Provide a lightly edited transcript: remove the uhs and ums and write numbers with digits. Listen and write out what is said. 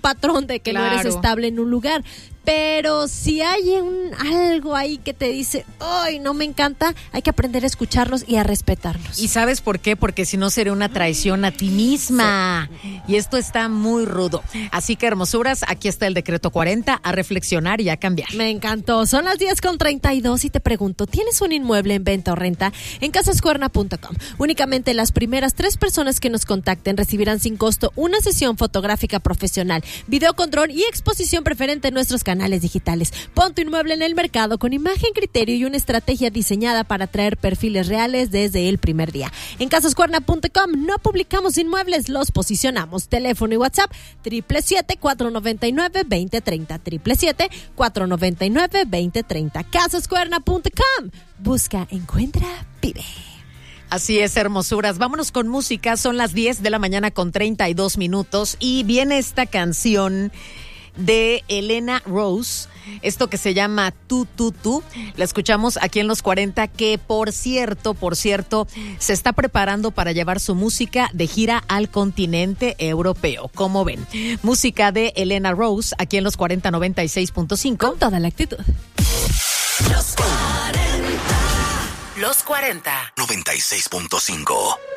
patrón de que no eres estable en un lugar. Pero si hay algo ahí que te dice, ¡ay, no me encanta! Hay que aprender a escucharlos y a respetarlos. ¿Y sabes por qué? Porque si no sería una traición a ti misma. Sí. Y esto está muy rudo. Así que, hermosuras, aquí está el decreto 40, a reflexionar y a cambiar. Me encantó. Son las 10:32 y te pregunto, ¿tienes un inmueble en venta o renta? En casascuerna.com. Únicamente las primeras 3 personas que nos contacten recibirán sin costo una sesión fotográfica profesional, video con dron y exposición preferente en nuestros canales digitales. Pon tu inmueble en el mercado con imagen, criterio y una estrategia diseñada para atraer perfiles reales desde el primer día. En casascuerna.com no publicamos inmuebles, los posicionamos. Teléfono y WhatsApp 777-499-2030. 777-499-2030. Casascuerna.com. Busca, encuentra, vive. Así es, hermosuras. Vámonos con música. Son las 10 de la mañana con 32 minutos y viene esta canción de Elena Rose, esto que se llama Tú, Tú, Tú. La escuchamos aquí en Los 40, que por cierto, se está preparando para llevar su música de gira al continente europeo. ¿Cómo ven? Música de Elena Rose, aquí en Los 40 96.5. Con toda la actitud. Los 40 96.5.